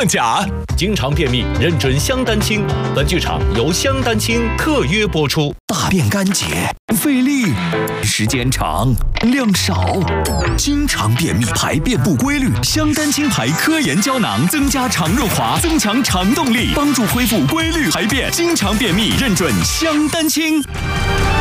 上架。经常便秘，认准香丹清。本剧场由香丹清特约播出。 大便干结，费力，时间长，量少，经常便秘，排便不规律。香丹清牌科研胶囊增加肠润滑，增强肠动力，帮助恢复规律排便。经常便秘，认准香丹清。